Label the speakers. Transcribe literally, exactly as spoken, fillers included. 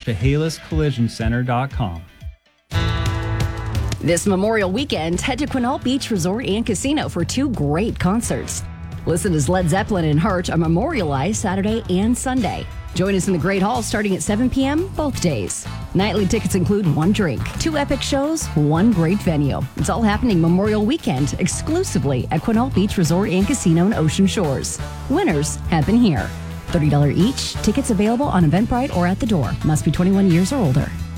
Speaker 1: chehalis collision center dot com.
Speaker 2: This Memorial Weekend, head to Quinault Beach Resort and Casino for two great concerts. Listen as Led Zeppelin and Hurt are memorialized Saturday and Sunday. Join us in the Great Hall starting at seven p.m. both days. Nightly tickets include one drink, two epic shows, one great venue. It's all happening Memorial Weekend exclusively at Quinault Beach Resort and Casino in Ocean Shores. Winners happen here. thirty dollars each. Tickets available on Eventbrite or at the door. Must be twenty-one years or older.